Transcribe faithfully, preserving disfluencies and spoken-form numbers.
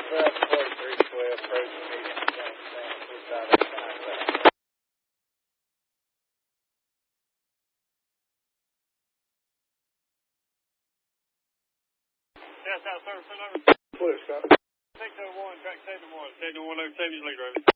twelve forty-three twelve, approach medium, San San, Suicide at nine. Yes, out service, turn over. Clear, Scott. six oh one, track seven one, seven one oh seven, lead driver.